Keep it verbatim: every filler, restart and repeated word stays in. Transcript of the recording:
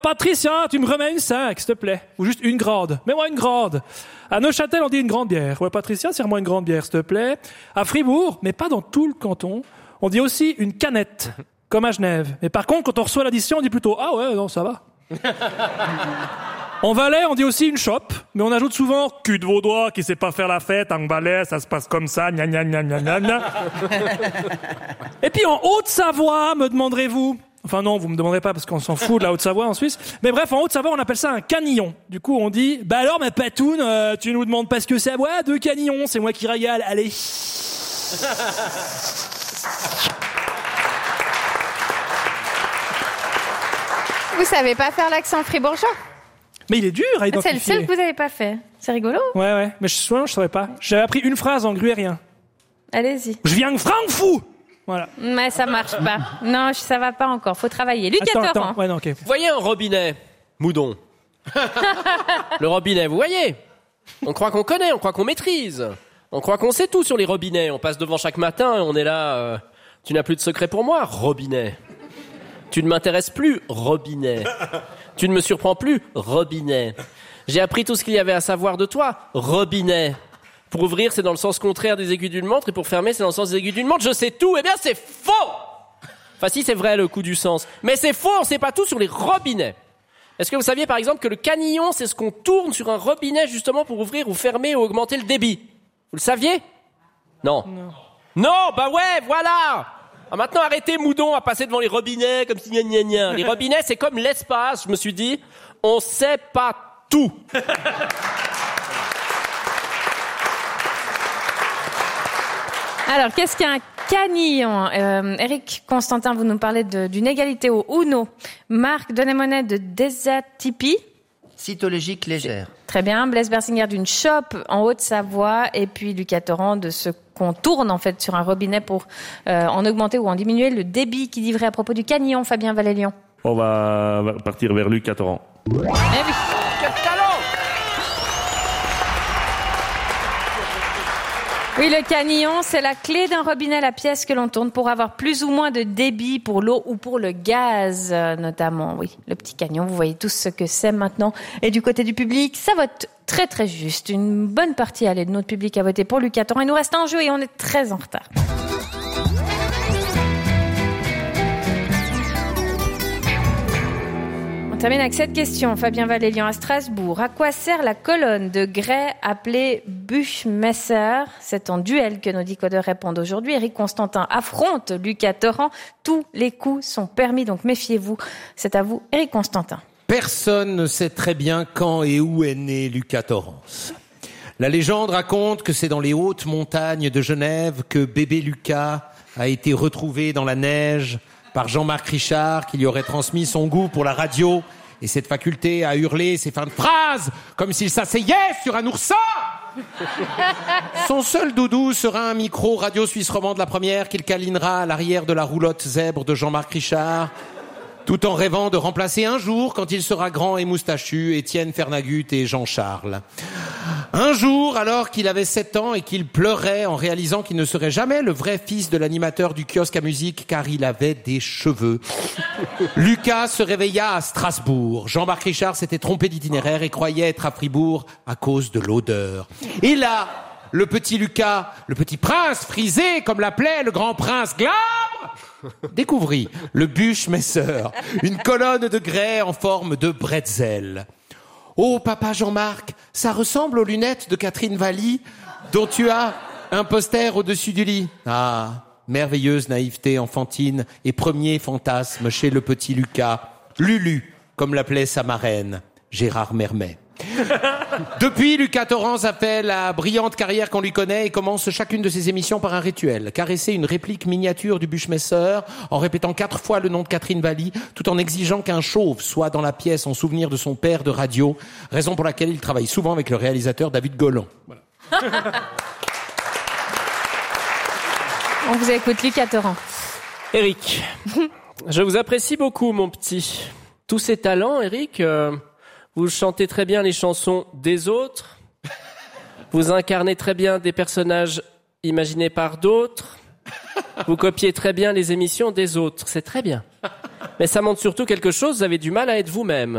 Patricia, tu me remets une cinq, s'il te plaît. Ou juste une grande. Mets-moi une grande. À Neuchâtel, on dit une grande bière. Ouais, Patricia, serre-moi une grande bière, s'il te plaît. À Fribourg, mais pas dans tout le canton, on dit aussi une canette, comme à Genève. Mais par contre, quand on reçoit l'addition, on dit plutôt « Ah ouais, non, ça va ». En Valais, on dit aussi une chope, mais on ajoute souvent « cul de vaudois qui sait pas faire la fête, en Valais, ça se passe comme ça, gna gna gna gna gna gna ». Et puis en Haute-Savoie, me demanderez-vous. Enfin non, vous me demanderez pas parce qu'on s'en fout de la Haute-Savoie en Suisse. Mais bref, en Haute-Savoie, on appelle ça un canillon. Du coup, on dit « Bah alors, ma patoune, euh, tu nous demandes pas ce que c'est ?» Ouais, deux canillons, c'est moi qui régale, allez. Vous savez pas faire l'accent fribourgeois? Mais il est dur à identifier. C'est le seul que vous avez pas fait. C'est rigolo. Ouais, ouais. Mais je, souvent, je savais pas. J'avais appris une phrase en gruérien. Allez-y. Je viens de Francfort. Voilà. Mais ça marche pas. Non, ça va pas encore. Faut travailler. Lucas Attends, Torrent. attends. Ouais, non, ok. Vous voyez un robinet, Moudon. Le robinet, vous voyez? On croit qu'on connaît, on croit qu'on maîtrise. On croit qu'on sait tout sur les robinets. On passe devant chaque matin et on est là. Euh, tu n'as plus de secret pour moi, robinet. Tu ne m'intéresses plus, robinet. Tu ne me surprends plus, robinet. J'ai appris tout ce qu'il y avait à savoir de toi, robinet. Pour ouvrir, c'est dans le sens contraire des aiguilles d'une montre, et pour fermer, c'est dans le sens des aiguilles d'une montre. Je sais tout. Eh bien, c'est faux. Enfin, si, c'est vrai, le coup du sens. Mais c'est faux, on ne sait pas tout sur les robinets. Est-ce que vous saviez, par exemple, que le canillon, c'est ce qu'on tourne sur un robinet, justement, pour ouvrir ou fermer ou augmenter le débit? Vous le saviez? Non. Non. Non, bah ouais, voilà. Ah, maintenant, arrêtez, Moudon, à passer devant les robinets comme si gna gna gna. Les robinets, c'est comme l'espace, je me suis dit. On sait pas tout. Alors, qu'est-ce qu'un canillon? euh, Eric Constantin, vous nous parlez de, d'une égalité au Uno. Marc Denemonet de Desatipi. Cytologique légère. Très bien. Blaise Bersinger d'une chope en Haute-Savoie. Et puis Lucas Torrent de ce qu'on tourne en fait sur un robinet pour euh, en augmenter ou en diminuer le débit. Qui dit vrai à propos du canillon, Fabien Valélian? On va partir vers Lucas Torrent. Eh oui. Oui, le canillon, c'est la clé d'un robinet, la pièce que l'on tourne pour avoir plus ou moins de débit pour l'eau ou pour le gaz, euh, notamment. Oui, le petit canillon, vous voyez tous ce que c'est maintenant. Et du côté du public, ça vote très très juste. Une bonne partie, allez, de notre public a voté pour Lucas Torrent. Il nous reste un jeu et on est très en retard. On termine avec cette question, Fabien Valélian à Strasbourg. À quoi sert la colonne de grès appelée Buchmesser? C'est en duel que nos décodeurs répondent aujourd'hui. Eric Constantin affronte Lucas Torrent. Tous les coups sont permis, donc méfiez-vous. C'est à vous, Eric Constantin. Personne ne sait très bien quand et où est né Lucas Torrent. La légende raconte que c'est dans les hautes montagnes de Genève que bébé Lucas a été retrouvé dans la neige par Jean-Marc Richard, qui lui aurait transmis son goût pour la radio et cette faculté à hurler ses fins de phrases comme s'il s'asseyait sur un oursin. Son seul doudou sera un micro radio suisse romand de la première qu'il câlinera à l'arrière de la roulotte zèbre de Jean-Marc Richard, tout en rêvant de remplacer un jour, quand il sera grand et moustachu, Étienne Fernagut et Jean-Charles. Un jour, alors qu'il avait sept ans et qu'il pleurait en réalisant qu'il ne serait jamais le vrai fils de l'animateur du kiosque à musique car il avait des cheveux, Lucas se réveilla à Strasbourg. Jean-Marc Richard s'était trompé d'itinéraire et croyait être à Fribourg à cause de l'odeur. Et là, le petit Lucas, le petit prince frisé, comme l'appelait le grand prince Glabre, découvrit le Buchmesser, une colonne de grès en forme de bretzel. Oh, papa Jean-Marc, ça ressemble aux lunettes de Catherine Valli, dont tu as un poster au-dessus du lit. Ah, merveilleuse naïveté enfantine et premier fantasme chez le petit Lucas, Lulu, comme l'appelait sa marraine, Gérard Mermet. Depuis, Lucas Torrent a fait la brillante carrière qu'on lui connaît et commence chacune de ses émissions par un rituel. Caresser une réplique miniature du Buchmesser en répétant quatre fois le nom de Catherine Valli, tout en exigeant qu'un chauve soit dans la pièce en souvenir de son père de radio, raison pour laquelle il travaille souvent avec le réalisateur David Golan. Voilà. On vous écoute, Lucas Torrent. Eric, je vous apprécie beaucoup, mon petit. Tous ces talents, Eric... Euh... Vous chantez très bien les chansons des autres. Vous incarnez très bien des personnages imaginés par d'autres. Vous copiez très bien les émissions des autres. C'est très bien. Mais ça montre surtout quelque chose, vous avez du mal à être vous-même.